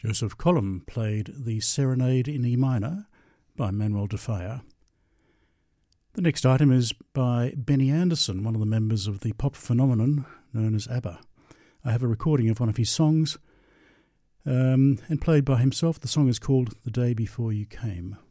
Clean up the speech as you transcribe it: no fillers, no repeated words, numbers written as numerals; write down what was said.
Joseph Collum played the Serenade in E minor by Manuel de Falla. The next item is by Benny Andersson, one of the members of the pop phenomenon known as ABBA. I have a recording of one of his songs and played by himself. The song is called The Day Before You Came.